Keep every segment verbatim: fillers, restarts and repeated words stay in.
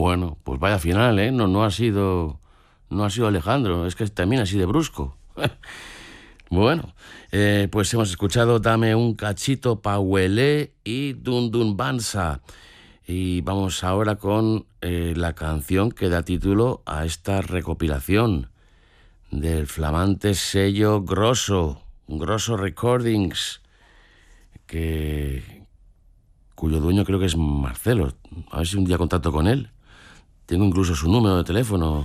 Bueno, pues vaya final, ¿eh? No, no ha sido, no ha sido Alejandro, es que también así de brusco. Bueno, eh, pues hemos escuchado Dame un cachito pa' huelé y Dun Dun Bansa. Y vamos ahora con eh, la canción que da título a esta recopilación del flamante sello Grosso, Grosso Recordings, que, cuyo dueño creo que es Marcelo. A ver si un día contacto con él. Tengo incluso su número de teléfono.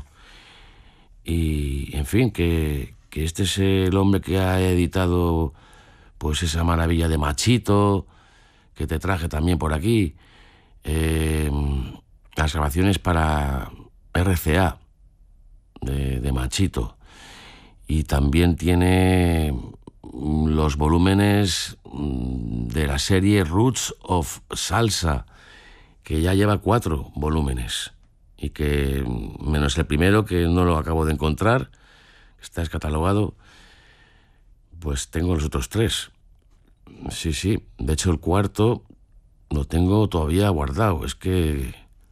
Y, en fin, que, que este es el hombre que ha editado pues esa maravilla de Machito, que te traje también por aquí. Eh, las grabaciones para R C A de, de Machito. Y también tiene los volúmenes de la serie Roots of Salsa, que ya lleva cuatro volúmenes. Y que, menos el primero, que no lo acabo de encontrar, está descatalogado, pues tengo los otros tres. Sí, sí, de hecho el cuarto lo tengo todavía guardado. Es que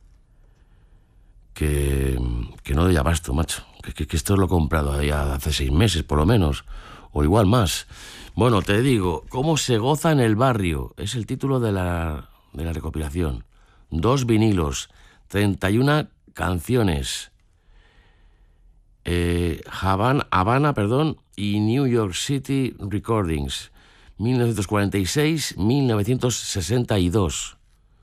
que, que no doy abasto, macho, que, que, que esto lo he comprado ya hace seis meses por lo menos, o igual más. Bueno, te digo, ¿cómo se goza en el barrio? Es el título de la, de la recopilación. Dos vinilos, treinta y una canciones, eh, Havana, Habana, perdón, y New York City Recordings, mil novecientos cuarenta y seis a mil novecientos sesenta y dos.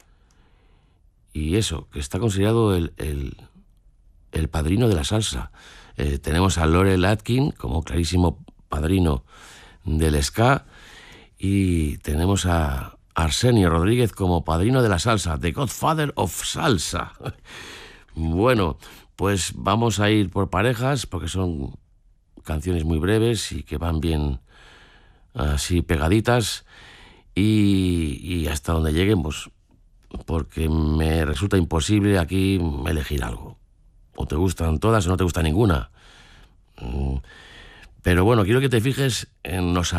Y eso, que está considerado el, el, el padrino de la salsa. Eh, tenemos a Laurel Aitken como clarísimo padrino del ska, y tenemos a Arsenio Rodríguez como padrino de la salsa, The Godfather of Salsa. Bueno, pues vamos a ir por parejas, porque son canciones muy breves y que van bien así pegaditas, y, y hasta donde lleguemos, porque me resulta imposible aquí elegir algo. O te gustan todas o no te gusta ninguna. Pero bueno, quiero que te fijes en los